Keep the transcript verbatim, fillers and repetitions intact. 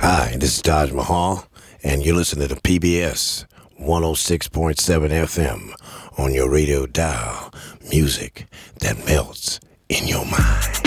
Hi, this is Taj Mahal, and you're listening to P B S one oh six point seven F M on your radio dial. Music that melts in your mind.